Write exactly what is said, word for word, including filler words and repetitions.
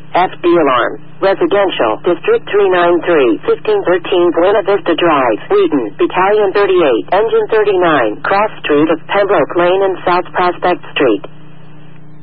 F D Alarm. Residential, District three ninety-three, fifteen thirteen Buena Vista Drive, Wheaton, Battalion thirty-eight, Engine thirty-nine, Cross Street of Pembroke Lane and South Prospect Street.